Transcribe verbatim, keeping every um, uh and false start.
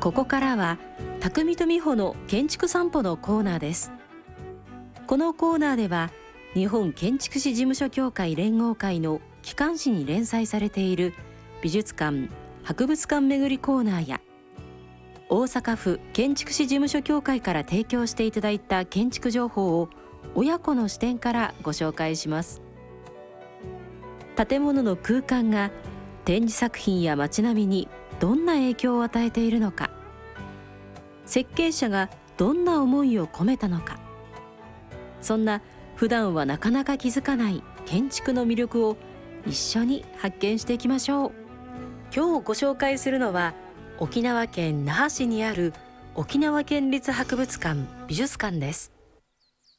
ここからは匠と美穂の建築散歩のコーナーです。このコーナーでは日本建築士事務所協会連合会の機関誌に連載されている美術館・博物館巡りコーナーや、大阪府建築士事務所協会から提供していただいた建築情報を親子の視点からご紹介します。建物の空間が展示作品や街並みにどんな影響を与えているのか、設計者がどんな思いを込めたのか、そんな普段はなかなか気づかない建築の魅力を一緒に発見していきましょう。今日ご紹介するのは沖縄県那覇市にある沖縄県立博物館美術館です。